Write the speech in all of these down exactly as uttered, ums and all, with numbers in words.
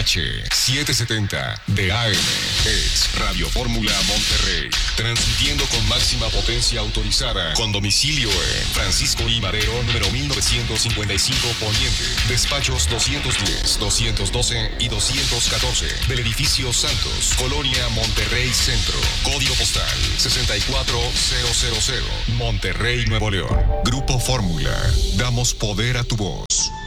H setecientos setenta de A M. Es Radio Fórmula Monterrey. Transmitiendo con máxima potencia autorizada. Con domicilio en Francisco I. Madero, número mil novecientos cincuenta y cinco Poniente. Despachos doscientos diez, doscientos doce y doscientos catorce. Del edificio Santos, Colonia Monterrey Centro. Código postal sesenta y cuatro mil. Monterrey, Nuevo León. Grupo Fórmula. Damos poder a tu voz.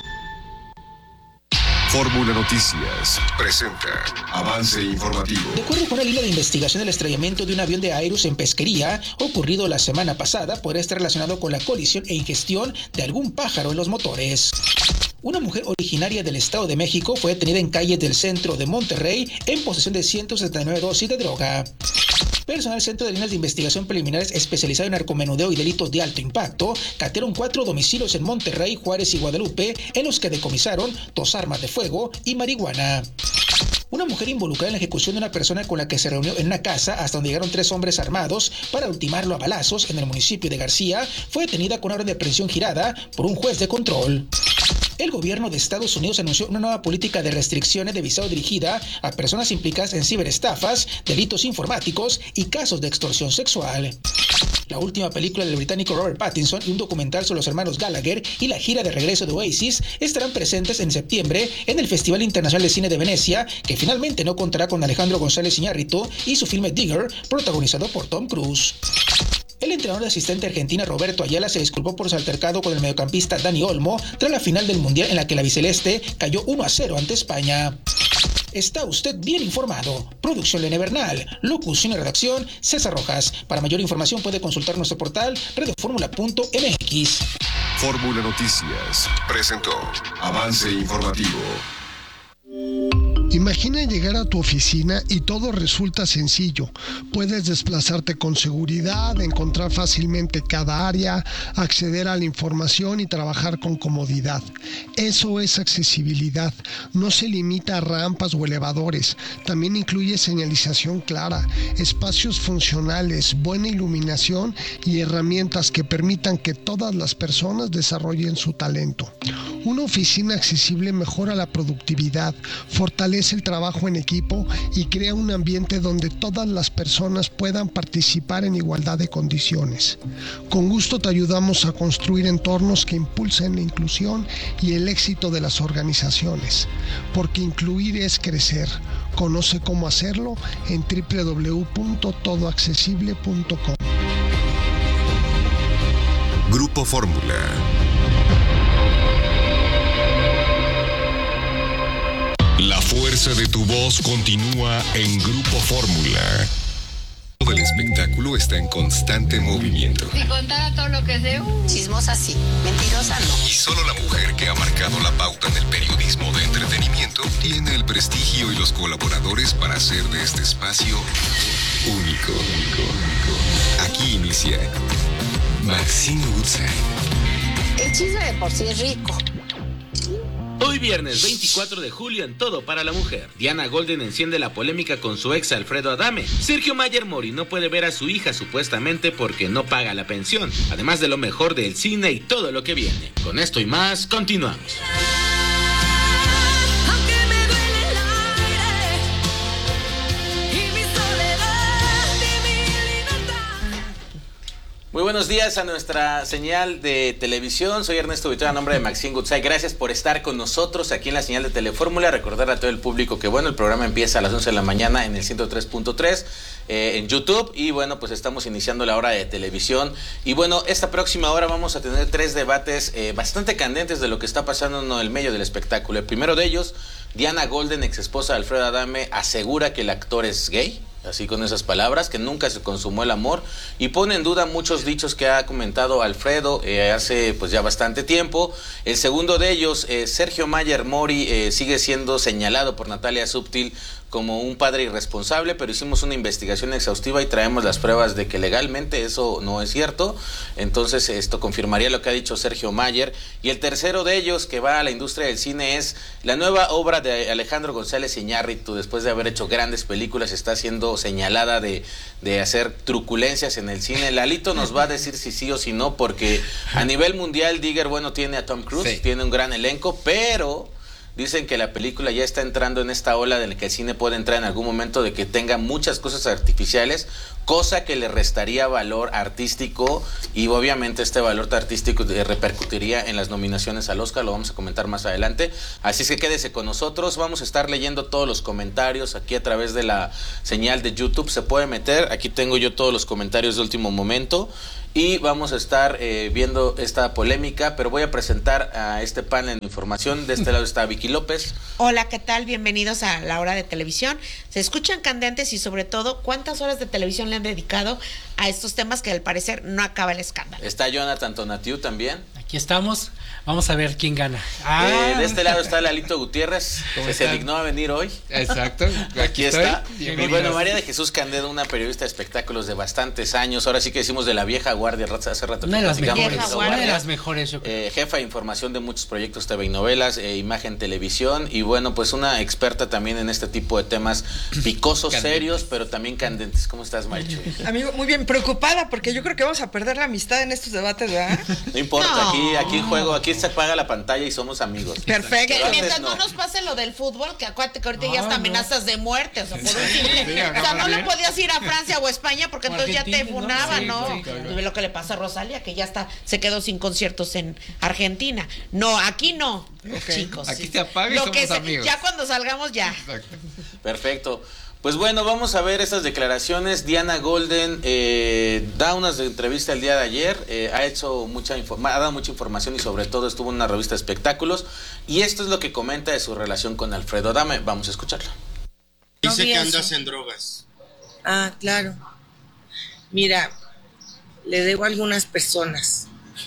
Fórmula Noticias presenta avance informativo. De acuerdo con la línea de investigación, el estrellamiento de un avión de Aerus en Pesquería, ocurrido la semana pasada, podría estar relacionado con la colisión e ingestión de algún pájaro en los motores. Una mujer originaria del Estado de México fue detenida en calles del centro de Monterrey en posesión de ciento setenta y nueve dosis de droga. Personal del Centro de Líneas de Investigación Preliminares especializado en narcomenudeo y delitos de alto impacto catearon cuatro domicilios en Monterrey, Juárez y Guadalupe, en los que decomisaron dos armas de fuego y marihuana. Una mujer involucrada en la ejecución de una persona con la que se reunió en una casa hasta donde llegaron tres hombres armados para ultimarlo a balazos en el municipio de García fue detenida con orden de aprehensión girada por un juez de control. El gobierno de Estados Unidos anunció una nueva política de restricciones de visado dirigida a personas implicadas en ciberestafas, delitos informáticos y casos de extorsión sexual. La última película del británico Robert Pattinson y un documental sobre los hermanos Gallagher y la gira de regreso de Oasis estarán presentes en septiembre en el Festival Internacional de Cine de Venecia, que finalmente no contará con Alejandro González Iñárritu y su filme Digger, protagonizado por Tom Cruise. El entrenador de asistente argentina Roberto Ayala se disculpó por su altercado con el mediocampista Dani Olmo tras la final del Mundial en la que la albiceleste cayó uno a cero ante España. Está usted bien informado. Producción Lene Bernal, locución y redacción César Rojas. Para mayor información puede consultar nuestro portal radioformula punto m x. Fórmula Noticias presentó avance informativo. Imagina llegar a tu oficina y todo resulta sencillo. Puedes desplazarte con seguridad, encontrar fácilmente cada área, acceder a la información y trabajar con comodidad. Eso es accesibilidad. No se limita a rampas o elevadores. También incluye señalización clara, espacios funcionales, buena iluminación y herramientas que permitan que todas las personas desarrollen su talento. Una oficina accesible mejora la productividad, fortalece el trabajo en equipo y crea un ambiente donde todas las personas puedan participar en igualdad de condiciones. Con gusto te ayudamos a construir entornos que impulsen la inclusión y el éxito de las organizaciones, porque incluir es crecer. Conoce cómo hacerlo en doble u doble u doble u punto todo accesible punto com. Grupo Fórmula. La fuerza de tu voz continúa en Grupo Fórmula. Todo el espectáculo está en constante movimiento. Si contara todo lo que sé, uh. Chismosa sí, mentirosa no. Y solo la mujer que ha marcado la pauta en el periodismo de entretenimiento tiene el prestigio y los colaboradores para hacer de este espacio único. único, único. Aquí inicia Maxine Goodside. El chisme de por sí es rico. Hoy viernes veinticuatro de julio en Todo para la Mujer. Diana Golden enciende la polémica con su ex Alfredo Adame. Sergio Mayer Mori no puede ver a su hija supuestamente porque no paga la pensión. Además de lo mejor del cine y todo lo que viene. Con esto y más, continuamos. Muy buenos días a nuestra señal de televisión. Soy Ernesto Vitoria, a nombre de Maxine Goodside. Gracias por estar con nosotros aquí en la señal de Telefórmula. Recordar a todo el público que, bueno, el programa empieza a las once de la mañana en el ciento tres punto tres eh, en YouTube. Y, bueno, pues estamos iniciando la hora de televisión. Y, bueno, esta próxima hora vamos a tener tres debates eh, bastante candentes de lo que está pasando en el medio del espectáculo. El primero de ellos, Diana Golden, ex esposa de Alfredo Adame, asegura que el actor es gay. Así con esas palabras, que nunca se consumó el amor, y pone en duda muchos dichos que ha comentado Alfredo eh, hace pues ya bastante tiempo. El segundo de ellos, eh, Sergio Mayer Mori, eh, sigue siendo señalado por Natalia Subtil como un padre irresponsable, pero hicimos una investigación exhaustiva y traemos las pruebas de que legalmente eso no es cierto. Entonces esto confirmaría lo que ha dicho Sergio Mayer. Y el tercero de ellos, que va a la industria del cine, es la nueva obra de Alejandro González Iñárritu. Después de haber hecho grandes películas, está siendo señalada de, de hacer truculencias en el cine. Lalito nos va a decir si sí o si no, porque a nivel mundial Digger, bueno, tiene a Tom Cruise, sí, tiene un gran elenco, pero Dicen que la película ya está entrando en esta ola de la que el cine puede entrar en algún momento, de que tenga muchas cosas artificiales, cosa que le restaría valor artístico, y obviamente este valor artístico repercutiría en las nominaciones al Oscar. Lo vamos a comentar más adelante, así es que quédese con nosotros. Vamos a estar leyendo todos los comentarios aquí a través de la señal de YouTube. Se puede meter, aquí tengo yo todos los comentarios de último momento, y vamos a estar eh, viendo esta polémica, pero voy a presentar a este panel de información. De este lado está Vicky López. Hola, ¿qué tal? Bienvenidos a La Hora de Televisión. Se escuchan candentes y sobre todo, ¿cuántas horas de televisión le han dedicado a estos temas que al parecer no acaba el escándalo? Está Jonathan Tonatiu también. Aquí estamos, vamos a ver quién gana. Ah. Eh, de este lado está Lalito Gutiérrez, que se dignó a venir hoy. Exacto, aquí, aquí está. Y bueno, María de Jesús Candedo, una periodista de espectáculos de bastantes años, ahora sí que decimos de la vieja guardia, hace rato. Una de las mejores, de una de las mejores, yo creo. Eh, jefa de información de muchos proyectos T V y novelas, eh, imagen, televisión, y bueno, pues una experta también en este tipo de temas picosos, serios, pero también candentes. ¿Cómo estás, Marichu? Amigo, muy bien, preocupada, porque yo creo que vamos a perder la amistad en estos debates, ¿verdad? No importa, no. aquí aquí en juego, aquí se apaga la pantalla y somos amigos. Perfecto. Que mientras no. no nos pase lo del fútbol, que acuérdate que ahorita no, ya hasta no. amenazas de muerte, o sea, por un simple, sí, o sea, no le podías ir a Francia o España porque entonces ya te funaban, ¿no? Sí, sí, claro. Lo que le pasa a Rosalía, que ya está, se quedó sin conciertos en Argentina. No, aquí no, okay. chicos. Aquí se apaga y lo somos que se, amigos. Ya cuando salgamos ya. Exacto. Perfecto. Pues bueno, vamos a ver estas declaraciones. Diana Golden eh, da unas entrevistas el día de ayer, eh, ha hecho mucha informa ha dado mucha información y sobre todo estuvo en una revista de espectáculos, y esto es lo que comenta de su relación con Alfredo Adame. Vamos a escucharlo. Dice que andas en drogas. Ah, claro. Mira, le debo a algunas personas.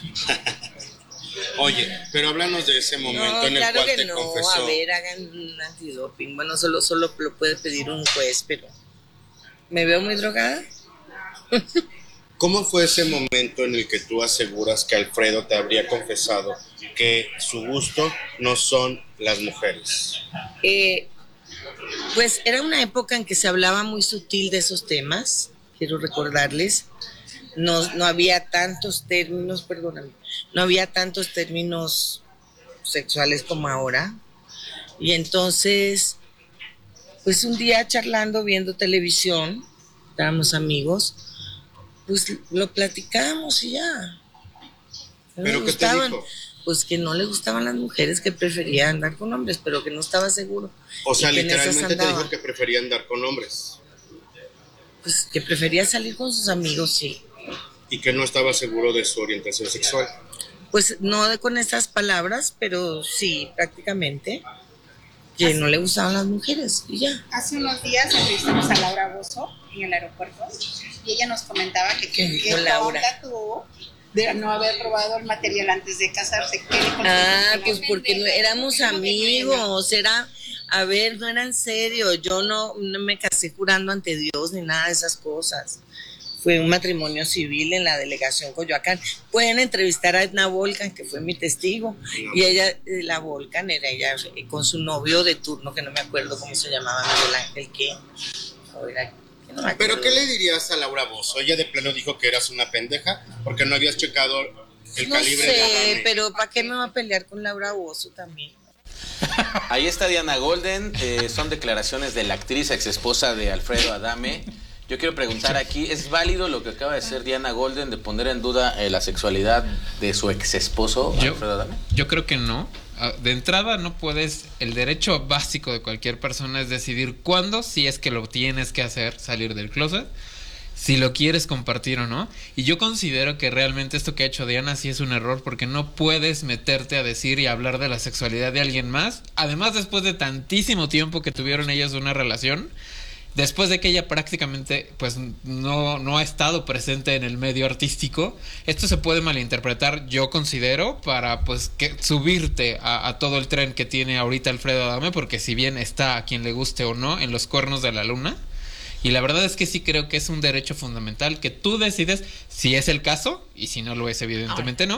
Oye, pero háblanos de ese momento no, en el claro cual que te no. confesó. A ver, hagan un antidoping. Bueno, solo, solo lo puede pedir un juez, pero ¿me veo muy drogada? ¿Cómo fue ese momento en el que tú aseguras que Alfredo te habría confesado que su gusto no son las mujeres? Eh, pues era una época en que se hablaba muy sutil de esos temas, quiero recordarles. No, no había tantos términos, perdóname, no había tantos términos sexuales como ahora. Y entonces, pues un día charlando, viendo televisión, estábamos amigos, pues lo platicamos y ya. No ¿Pero qué te dijo? Pues que no le gustaban las mujeres, que prefería andar con hombres, pero que no estaba seguro. O sea, literalmente te dijo que prefería andar con hombres. Pues que prefería salir con sus amigos, sí. Y que no estaba seguro de su orientación sexual. Pues no con esas palabras, pero sí, prácticamente, que hace, no le gustaban las mujeres y ya. Hace unos días entrevistamos a Laura Bozzo en el aeropuerto y ella nos comentaba que qué onda tuvo de no haber probado el material antes de casarse. Ah, pues porque no, éramos amigos, era, a ver, no era en serio, yo no, no me casé jurando ante Dios ni nada de esas cosas. Fue un matrimonio civil en la delegación Coyoacán. Pueden entrevistar a Edna Volcan, que fue mi testigo, y ella, la Volcan, era ella con su novio de turno, que no me acuerdo cómo se llamaba, Miguel Ángel, ¿qué? O era, que no me ¿Pero qué le dirías a Laura Bozzo? Ella de plano dijo que eras una pendeja, porque no habías checado el no calibre sé, de Adame. Pero ¿para qué me va a pelear con Laura Bozzo también? Ahí está Diana Golden, eh, son declaraciones de la actriz ex esposa de Alfredo Adame. Yo quiero preguntar aquí, ¿es válido lo que acaba de hacer Diana Golden de poner en duda eh, la sexualidad de su ex esposo, Alfredo Adame? Yo creo que no. De entrada no puedes, el derecho básico de cualquier persona es decidir cuándo, si es que lo tienes que hacer, salir del closet, si lo quieres compartir o no. Y yo considero que realmente esto que ha hecho Diana sí es un error, porque no puedes meterte a decir y hablar de la sexualidad de alguien más. Además, después de tantísimo tiempo que tuvieron ellas una relación, después de que ella prácticamente pues no, no ha estado presente en el medio artístico, esto se puede malinterpretar, yo considero, para pues que subirte a, a todo el tren que tiene ahorita Alfredo Adame, porque si bien está a quien le guste o no en los cuernos de la luna, y la verdad es que sí creo que es un derecho fundamental que tú decides si es el caso, y si no lo es evidentemente no,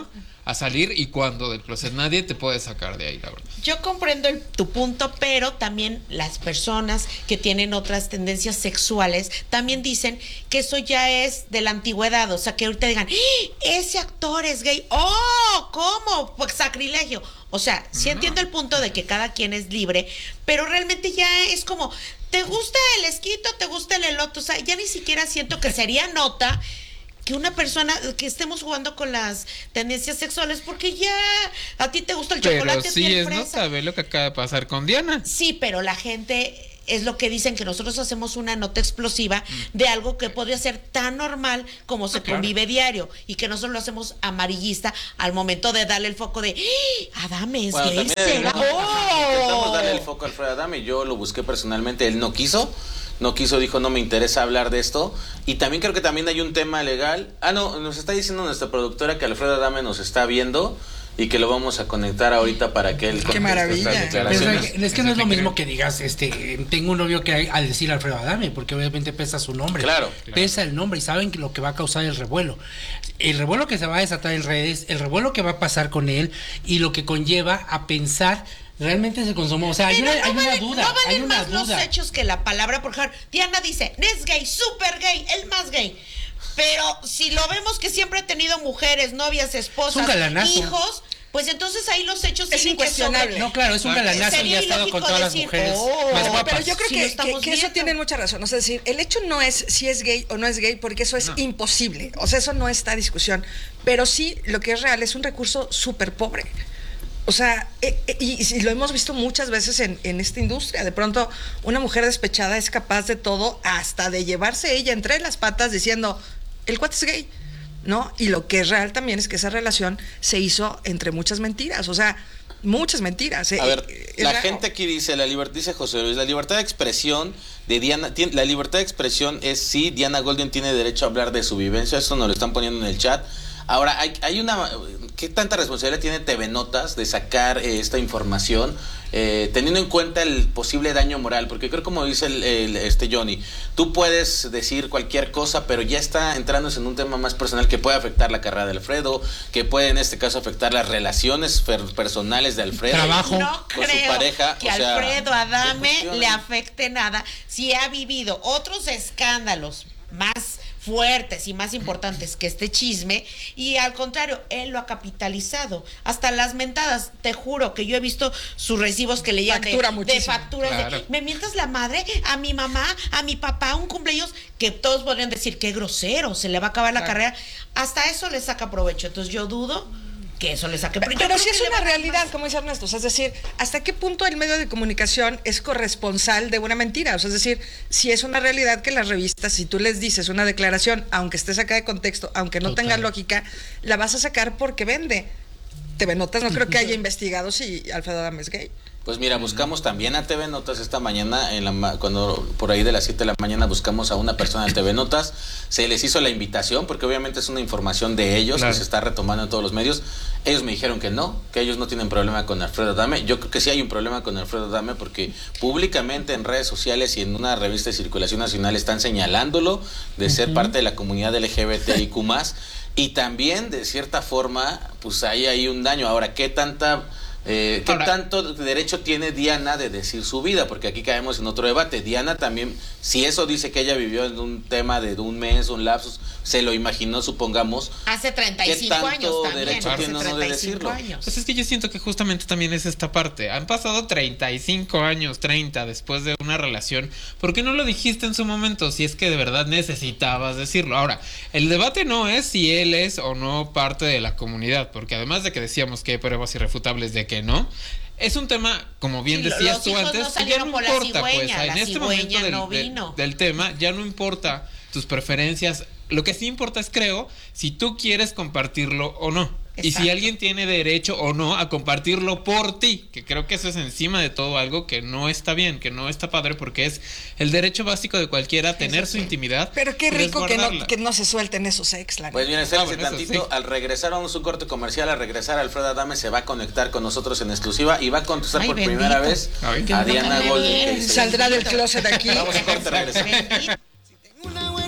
a salir y cuándo del closet. Nadie te puede sacar de ahí, la verdad. Yo comprendo el, tu punto, pero también las personas que tienen otras tendencias sexuales también dicen que eso ya es de la antigüedad, o sea, que ahorita digan, ¡Ah! Ese actor es gay, ¡oh! ¿Cómo? Pues sacrilegio. O sea, sí no. Entiendo el punto de que cada quien es libre, pero realmente ya es como, ¿te gusta el esquito? ¿Te gusta el elote? O sea, ya ni siquiera siento que sería nota que una persona, que estemos jugando con las tendencias sexuales, porque ya a ti te gusta el pero chocolate. Pero sí es, ¿no? Sabes lo que acaba de pasar con Diana. Sí, pero la gente, es lo que dicen, que nosotros hacemos una nota explosiva mm. de algo que podría ser tan normal como se ah, convive claro. diario, y que nosotros lo hacemos amarillista al momento de darle el foco de ¡Ah! Adame es bueno, gay, ¿será? ¡Oh! Intentamos darle el foco a Alfredo Adame, yo lo busqué personalmente, él no quiso. No quiso, dijo, no me interesa hablar de esto. Y también creo que también hay un tema legal. Ah, no, nos está diciendo nuestra productora que Alfredo Adame nos está viendo y que lo vamos a conectar ahorita para que él conteste. ¡Qué maravilla! Pero es que no es lo mismo que digas, este, tengo un novio, que al decir Alfredo Adame, porque obviamente pesa su nombre. Claro. Pesa el nombre y saben que lo que va a causar el revuelo. El revuelo que se va a desatar en redes, el revuelo que va a pasar con él y lo que conlleva a pensar realmente se consumó, o sea, hay, una, no hay vale, una duda, no valen hay una más duda. Los hechos que la palabra, por ejemplo, Diana dice, es gay, súper gay, el más gay, pero si lo vemos que siempre ha tenido mujeres, novias, esposas, hijos, pues entonces ahí los hechos es incuestionable. No, claro, es un galanazo y ha estado con todas decir, las mujeres oh, más guapas. Pero yo creo si que, que, que eso tienen mucha razón. O sea, es decir, el hecho no es si es gay o no es gay, porque eso es no. imposible. O sea, eso no está discusión. Pero sí, lo que es real es un recurso súper pobre. O sea, eh, eh, y, y lo hemos visto muchas veces en, en esta industria. De pronto, una mujer despechada es capaz de todo, hasta de llevarse ella entre las patas diciendo, el cuate es gay, ¿no? Y lo que es real también es que esa relación se hizo entre muchas mentiras, o sea, muchas mentiras. A ver, la raro. gente aquí dice, la libertad, dice José Luis, la libertad de expresión de Diana, tiene, la libertad de expresión es sí, Diana Golden tiene derecho a hablar de su vivencia, eso nos lo están poniendo en el chat. Ahora, hay, hay una... ¿Qué tanta responsabilidad tiene T V Notas de sacar eh, esta información, eh, teniendo en cuenta el posible daño moral? Porque creo, como dice el, el, este Johnny, tú puedes decir cualquier cosa, pero ya está entrándose en un tema más personal que puede afectar la carrera de Alfredo, que puede en este caso afectar las relaciones personales de Alfredo. Trabajo. No con creo su pareja, que o sea, Alfredo Adame le afecte nada si ha vivido otros escándalos más fuertes y más importantes que este chisme, y al contrario, él lo ha capitalizado, hasta las mentadas, te juro que yo he visto sus recibos que leían de, de facturas, claro. de, me mientas la madre, a mi mamá, a mi papá, un cumpleaños, que todos podrían decir, qué grosero, se le va a acabar la claro. carrera, hasta eso le saca provecho, entonces yo dudo que eso le saque provecho. Pero sí es una realidad, como dice Ernesto, o sea, es decir, ¿hasta qué punto el medio de comunicación es corresponsal de una mentira? O sea, es decir, si es una realidad que las revistas, si tú les dices una declaración, aunque esté sacada de contexto, aunque no Total. tenga lógica, la vas a sacar porque vende. T V Notas no creo que haya investigado si Alfredo Adame es gay. Pues mira, buscamos también a T V Notas esta mañana, en la, cuando por ahí de las siete de la mañana buscamos a una persona de T V Notas, se les hizo la invitación, porque obviamente es una información de ellos, claro. que se está retomando en todos los medios. Ellos me dijeron que no, que ellos no tienen problema con Alfredo Adame. Yo creo que sí hay un problema con Alfredo Adame, porque públicamente en redes sociales y en una revista de circulación nacional están señalándolo de ser uh-huh. parte de la comunidad L G B T I Q más, y también de cierta forma pues hay ahí un daño. Ahora, ¿qué tanta... Eh, ¿Qué Ahora, tanto derecho tiene Diana de decir su vida? Porque aquí caemos en otro debate. Diana también, si eso dice que ella vivió en un tema de un mes, un lapsus, se lo imaginó, supongamos. Hace treinta y cinco años también. Derecho hace tiene uno de decirlo. Años. Pues es que yo siento que justamente también es esta parte. Han pasado treinta y cinco años, treinta, después de una relación. ¿Por qué no lo dijiste en su momento? Si es que de verdad necesitabas decirlo. Ahora, el debate no es si él es o no parte de la comunidad, porque además de que decíamos que hay pruebas irrefutables de que no, es un tema, como bien sí, decías tú antes, no que ya no importa, cigüeña, pues en este momento del, no del, del tema ya no importa tus preferencias. Lo que sí importa es, creo, si tú quieres compartirlo o no. Exacto. Y si alguien tiene derecho o no a compartirlo por ti, que creo que eso es encima de todo algo que no está bien, que no está padre, porque es el derecho básico de cualquiera a tener sí. su intimidad. Pero qué rico que no, que no se suelten esos ex, la Pues bien, espérense ah, bueno, tantito, sí. al regresar a un corte comercial, al regresar Alfredo Adame se va a conectar con nosotros en exclusiva y va a contestar Ay, por bendito. primera vez Ay, a Diana Golden. Saldrá del closet aquí. Vamos a corte, regresamos.